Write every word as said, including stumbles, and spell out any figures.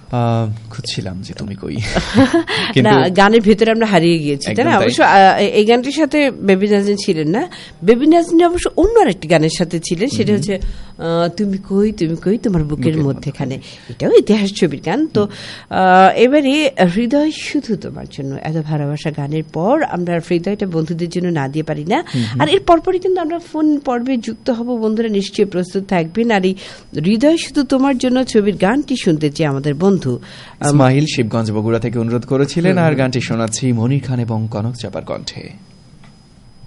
খুঁজছিলাম যে তুমি কই, না গানের ভেতরে আমরা হারিয়ে গিয়েছি, তাই না? অবশ্য এই গানটির সাথে বেবি নাজনীন ছিলেন না, বেবি নাজনীন অবশ্য অন্য আরেকটি গানের সাথে ছিলেন, সেটা হচ্ছে তুমি কই তুমি কই তোমার বুকের মধ্যেখানে, এটাও ইতিহাস ছবির গান। তো এবারে হৃদয় শুধু তোমার জন্য, এত ভালোবাসা গানের পর আমরা হৃদয়টা বন্ধুদের জন্য না দিয়ে পারি না। আর এর পরপরই কিন্তু আমরা ফোন পর্বে যুক্ত হব, বন্ধুরা নিশ্চয়ই প্রস্তুত থাকবেন। আর এই হৃদয় শুধু তোমার জন্য ছবির গানটি শুনতে চেয়ে আমাদের বন্ধু ইসমাইল শিবগঞ্জ বগুড়া থেকে অনুরোধ করেছিলেন, আর গানটি শোনাচ্ছি মনির খান এবং কনক চাপার কণ্ঠে।